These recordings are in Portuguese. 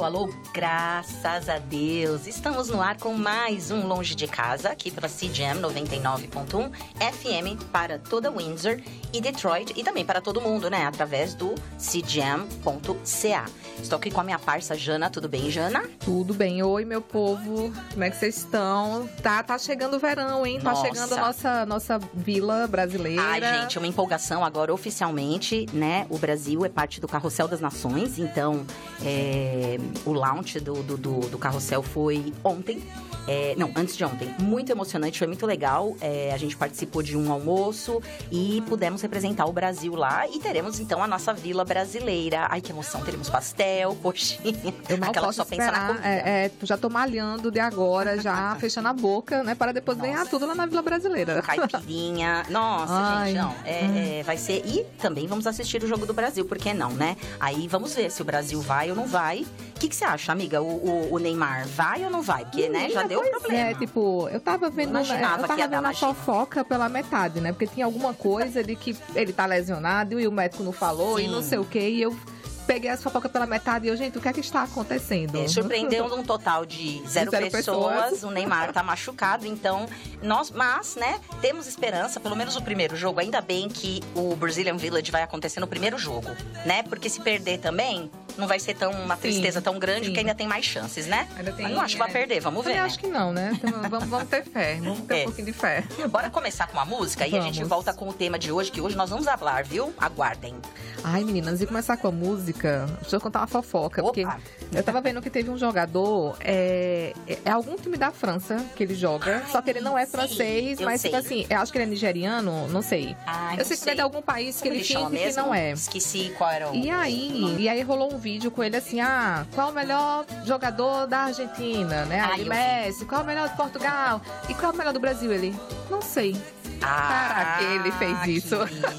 Alô, alô, graças a Deus. Estamos no ar com mais um Longe de Casa, aqui pela CJAM 99.1 FM para toda Windsor e Detroit e também para todo mundo, né? Através do cjam.ca. Estou aqui com a minha parça Jana. Tudo bem, Jana? Tudo bem. Oi, meu povo. Como é que vocês estão? Tá chegando o verão, hein? Nossa. Tá chegando a nossa vila brasileira. Ai, gente, uma empolgação agora oficialmente, né? O Brasil é parte do Carrossel das Nações, então o launch do Carrossel foi ontem. Não, antes de ontem. Muito emocionante, foi muito legal. A gente participou de um almoço e pudemos representar o Brasil lá. E teremos, então, a nossa vila brasileira. Ai, que emoção. Teremos pastel, coxinha. Eu mal Aquela posso só pensa na comida. Já tô malhando de agora, já fechando a boca, né? Para depois ganhar tudo lá na Vila Brasileira. Caipirinha. Nossa, Ai. gente, não. Vai ser... E também vamos assistir o Jogo do Brasil, por que não, né? Aí vamos ver se o Brasil vai ou não vai. O que você acha, amiga? O Neymar vai ou não vai? Porque, né, já deu problema. Tipo, eu tava vendo a fofoca pela metade, né? Porque tinha alguma coisa de que ele tá lesionado e o médico não falou. Sim. E não sei o quê. E eu peguei as fofocas pela metade e eu, gente, o que é que está acontecendo? Surpreendeu um total de zero pessoas. O Neymar tá machucado, então mas, né, temos esperança, pelo menos o primeiro jogo. Ainda bem que o Brazilian Village vai acontecer no primeiro jogo, né? Porque se perder também, não vai ser uma tristeza tão grande, porque ainda tem mais chances, né? Eu não acho que vai perder, vamos ver, né? Eu acho que não, né? Então, vamos ter fé, vamos ter um pouquinho de fé. Bora começar com uma música e a gente volta com o tema de hoje, que hoje nós vamos falar, viu? Aguardem. Ai, meninas, e começar com a música, deixa eu contar uma fofoca. Opa. Porque eu tava vendo que teve um jogador, é algum time da França que ele joga, só que ele não é francês, mas tipo assim, eu acho que ele é nigeriano, não sei. Eu sei que ele é de algum país que ele finge que não é. Esqueci qual era o... E aí rolou um vídeo com ele assim, qual o melhor jogador da Argentina, né? Aí Messi, qual o melhor de Portugal? E qual o melhor do Brasil? Ele, não sei. Caraca, ele fez isso.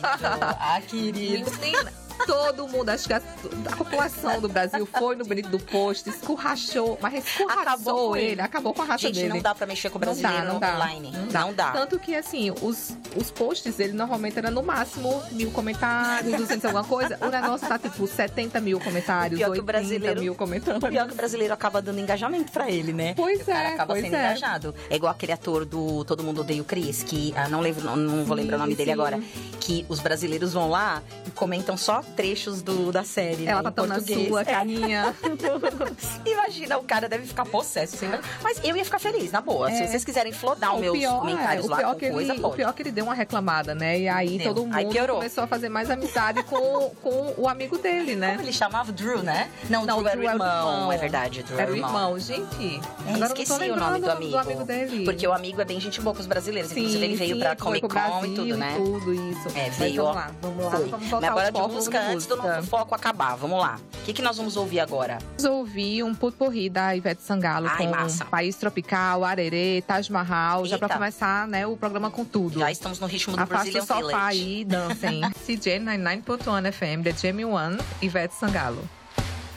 Querido. Todo mundo, acho que a população do Brasil foi no Benito do Posto, escurrachou, mas escurrachou ele, acabou com a raça dele. Gente, não dá pra mexer com o brasileiro online. Não dá. Tanto que, assim, os posts dele normalmente eram no máximo 1000 comentários, 200 alguma coisa. O negócio tá, tipo, 70 mil comentários, 80 mil comentários. Pior que o brasileiro acaba dando engajamento pra ele, né? Pois o cara acaba sendo engajado. É igual aquele ator do Todo Mundo Odeia o Chris, que não vou lembrar o nome dele agora, que os brasileiros vão lá e comentam só trechos da série, ela né, tá tão na sua, carinha. Imagina, o cara deve ficar possesso. Assim, mas eu ia ficar feliz, na boa. Se vocês quiserem flodar os meus comentários lá com coisa, pode. O pior é que ele deu uma reclamada, né? E aí todo mundo começou a fazer mais amizade com o amigo dele, né? Como ele chamava? Drew, né? Não, Drew era o irmão. É verdade, Drew era o irmão. Gente, esqueci o nome do amigo dele. Porque o amigo é bem gente boa com os brasileiros. Inclusive, ele veio pra Comic Con e tudo, né? Tudo isso. Veio, vamos lá. Vamos voltar agora de música antes do nosso foco acabar. Vamos lá. O que nós vamos ouvir agora? Vamos ouvir um potpourri da Ivete Sangalo com País Tropical, Arerê, Taj Mahal. Já pra começar, né, o programa com tudo. Já estamos no ritmo do Brazilian Village. Afasta o sofá aí, dancem. CJ 99.1 FM, The Jamie One, Ivete Sangalo.